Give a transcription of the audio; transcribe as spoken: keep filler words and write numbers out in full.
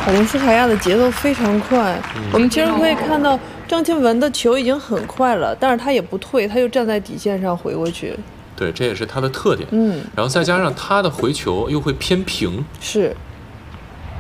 卡林斯卡亚的节奏非常快，嗯、我们其实可以看到张钦文的球已经很快了，但是他也不退，他又站在底线上回过去。 对，这也是他的特点。 嗯， 然后再加上他的回球又会偏平， 是